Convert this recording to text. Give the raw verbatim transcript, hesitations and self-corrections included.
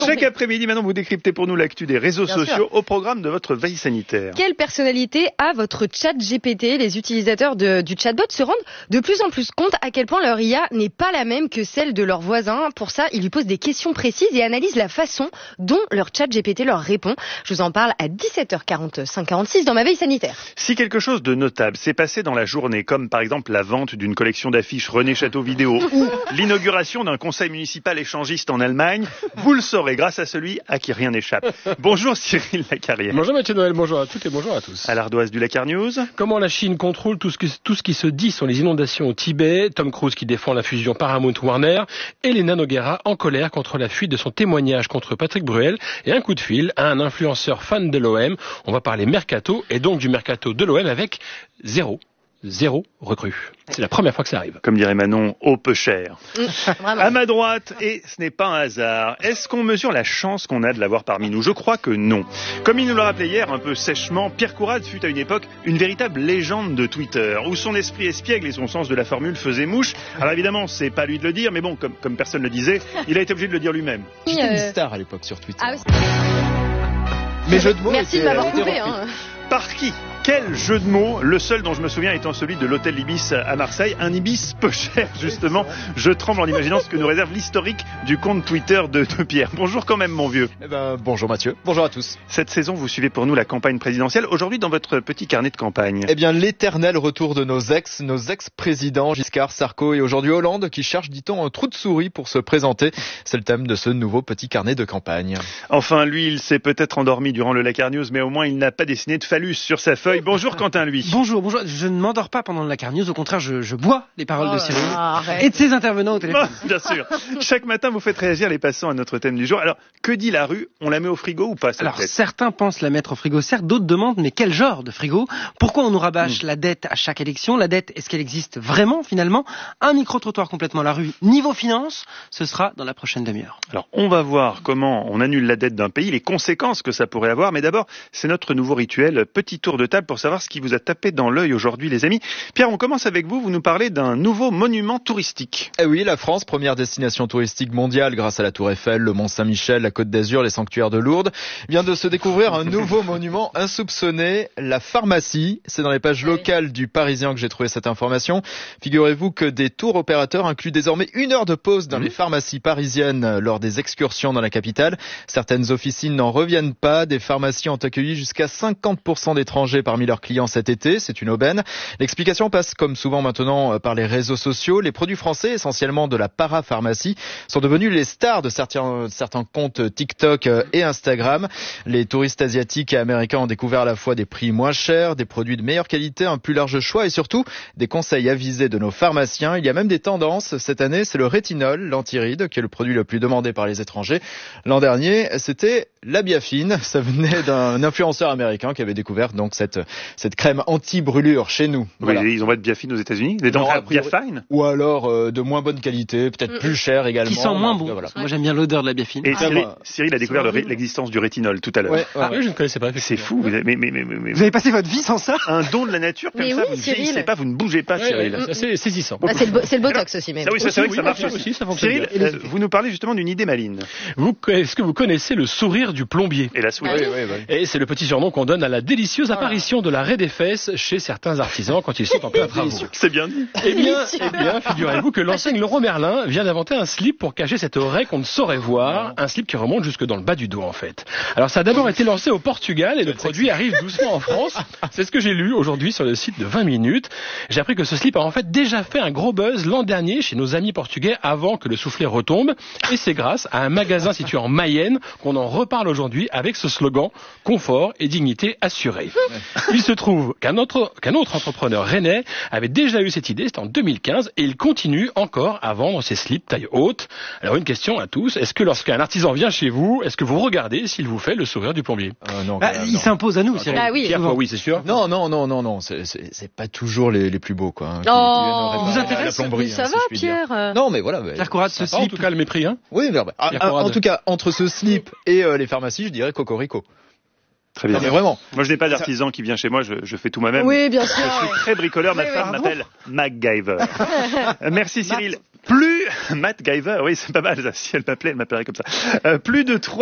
Chaque après-midi, maintenant, vous décryptez pour nous l'actu des réseaux Bien sociaux sûr. Au programme de votre veille sanitaire. Quelle personnalité a votre chat G P T ? Les utilisateurs de, du chatbot se rendent de plus en plus compte à quel point leur I A n'est pas la même que celle de leurs voisins. Pour ça, ils lui posent des questions précises et analysent la façon dont leur chat G P T leur répond. Je vous en parle à dix-sept heures quarante-cinq quarante-six dans ma veille sanitaire. Si quelque chose de notable s'est passé dans la journée, comme par exemple la vente d'une collection d'affiches René Château Vidéo ou l'inauguration d'un conseil municipal échangiste en Allemagne, vous le saurez grâce à celui à qui rien n'échappe. Bonjour Cyril Lacarrière. Bonjour Mathieu Noël, bonjour à toutes et bonjour à tous. À l'ardoise du Lakar News. Comment la Chine contrôle tout ce, qui, tout ce qui se dit sur les inondations au Tibet, Tom Cruise qui défend la fusion Paramount-Warner, Elena Nogueira en colère contre la fuite de son témoignage contre Patrick Bruel et un coup de fil à un influenceur fan de l'O M. On va parler mercato et donc du mercato de l'O M avec zéro. Zéro recrue. C'est la première fois que ça arrive. Comme dirait Manon, au peu cher. Mmh, à ma droite, et ce n'est pas un hasard, est-ce qu'on mesure la chance qu'on a de l'avoir parmi nous ? Je crois que non. Comme il nous l'a rappelé hier, un peu sèchement, Pierre Courade fut à une époque une véritable légende de Twitter, où son esprit espiègle et son sens de la formule faisaient mouche. Alors évidemment, c'est pas lui de le dire, mais bon, comme, comme personne le disait, il a été obligé de le dire lui-même. J'étais une star à l'époque sur Twitter. Ah oui. Mes jeux de mots Merci étaient, de m'avoir étaient coupé. repris. Hein. Par qui ? Quel jeu de mots, le seul dont je me souviens étant celui de l'hôtel Ibis à Marseille, un Ibis peu cher justement. Je tremble en imaginant ce que nous réserve l'historique du compte Twitter de, de Pierre. Bonjour quand même mon vieux. Eh ben, bonjour Mathieu, bonjour à tous. Cette saison, vous suivez pour nous la campagne présidentielle. Aujourd'hui, dans votre petit carnet de campagne. Eh bien, l'éternel retour de nos ex, nos ex-présidents Giscard, Sarko et aujourd'hui Hollande qui cherche, dit-on, un trou de souris pour se présenter. C'est le thème de ce nouveau petit carnet de campagne. Enfin, lui, il s'est peut-être endormi durant le Lakar News, mais au moins il n'a pas dessiné de phallus sur sa feuille. Bonjour Quentin, lui. Bonjour, bonjour. Je ne m'endors pas pendant le Lakar News. Au contraire, je, je bois les paroles Oh de Cyril là, et de ses intervenants au téléphone. Oh, bien sûr. Chaque matin, vous faites réagir les passants à notre thème du jour. Alors, que dit la rue ? On la met au frigo ou pas, cette Alors, tête ? certains pensent la mettre au frigo, certes. D'autres demandent, mais quel genre de frigo ? Pourquoi on nous rabâche mmh. la dette à chaque élection ? La dette, est-ce qu'elle existe vraiment, finalement ? Un micro-trottoir complètement la rue. Niveau finance, ce sera dans la prochaine demi-heure. Alors, on va voir comment on annule la dette d'un pays, les conséquences que ça pourrait avoir. Mais d'abord, c'est notre nouveau rituel. Petit tour de table pour savoir ce qui vous a tapé dans l'œil aujourd'hui, les amis. Pierre, on commence avec vous. Vous nous parlez d'un nouveau monument touristique. Eh oui, la France, première destination touristique mondiale grâce à la Tour Eiffel, le Mont Saint-Michel, la Côte d'Azur, les sanctuaires de Lourdes, vient de se découvrir un nouveau monument insoupçonné, la pharmacie. C'est dans les pages locales du Parisien que j'ai trouvé cette information. Figurez-vous que des tours opérateurs incluent désormais une heure de pause dans mmh. les pharmacies parisiennes lors des excursions dans la capitale. Certaines officines n'en reviennent pas. Des pharmacies ont accueilli jusqu'à cinquante pour cent d'étrangers parmi leurs clients cet été. C'est une aubaine. L'explication passe comme souvent maintenant par les réseaux sociaux. Les produits français, essentiellement de la parapharmacie, sont devenus les stars de certains, certains comptes TikTok et Instagram. Les touristes asiatiques et américains ont découvert à la fois des prix moins chers, des produits de meilleure qualité, un plus large choix et surtout des conseils avisés de nos pharmaciens. Il y a même des tendances. Cette année, c'est le rétinol, l'antiride, qui est le produit le plus demandé par les étrangers. L'an dernier, c'était la Biafine. Ça venait d'un influenceur américain qui avait découvert donc cette, cette crème anti-brûlure chez nous. Voilà. Oui, ils envoient de Biafine aux États-Unis, des dents Biafine, ou alors euh, de moins bonne qualité, peut-être mmh. plus cher également. Qui sent moins bon. Voilà. Moi j'aime bien l'odeur de la Biafine. Et ah, Cyril, bah, Cyril a découvert le, l'existence du rétinol tout à l'heure. Ouais, ouais, ah ouais. oui, je ne connaissais pas. C'est fou. Vous avez, mais, mais, mais, mais, vous avez passé votre vie sans ça ? Un don de la nature comme mais ça. Oui, vous ne Cyril. vieillissez pas, vous ne bougez pas, ouais, Cyril. Ouais, c'est saisissant. Ah, c'est, le, c'est le botox aussi, mais. Ah oui, ça, c'est vrai que ça marche aussi. aussi. Ça Cyril, euh, vous nous parlez justement d'une idée maligne. Vous, est-ce que vous connaissez le sourire du plombier ? Et la souris. Oui, oui, oui. Et c'est le petit surnom qu'on donne à la délicieuse apparition de la raie des fesses chez certains artisans quand ils sont en plein travaux. C'est bien dit. Eh bien, eh bien, figurez-vous que l'enseigne Leroy Merlin vient d'inventer un slip pour cacher cette raie qu'on ne saurait voir, un slip qui remonte jusque dans le bas du dos en fait. Alors ça a d'abord été lancé au Portugal et le produit arrive doucement en France. C'est ce que j'ai lu aujourd'hui sur le site de vingt minutes. J'ai appris que ce slip a en fait déjà fait un gros buzz l'an dernier chez nos amis portugais avant que le soufflet retombe. Et c'est grâce à un magasin situé en Mayenne qu'on en reparle aujourd'hui avec ce slogan « Confort et dignité assurée ». Il se trouve qu'un autre, qu'un autre entrepreneur rennais avait déjà eu cette idée, c'était en deux mille quinze, et il continue encore à vendre ses slips taille haute. Alors une question à tous, est-ce que lorsqu'un artisan vient chez vous, est-ce que vous regardez s'il vous fait le sourire du plombier ? euh, non, bah, Il s'impose à nous, Cyril. Ah oui, Pierre, quoi, oui, c'est sûr. Non, non, non, non, non, c'est, c'est, c'est pas toujours les, les plus beaux, quoi. Hein, qui, oh, qui vous intéresse la plomberie, ça hein, va, si je puis Pierre dire. Non, mais voilà. Mais, Pierre Courade, ce slip. En tout cas, le mépris, hein. Oui, mais, bah, ah, en tout cas, entre ce slip et euh, les pharmacies, je dirais cocorico. Très bien. Non, mais vraiment. Moi, je n'ai pas d'artisan qui vient chez moi, je, je fais tout moi-même. Oui, bien sûr. Je suis très bricoleur, ma Oui, femme oui. m'appelle MacGyver. Euh, Merci Cyril. Plus, Matt Gyver, oui, c'est pas mal ça. Si elle m'appelait, elle m'appellerait comme ça. Euh, plus de trois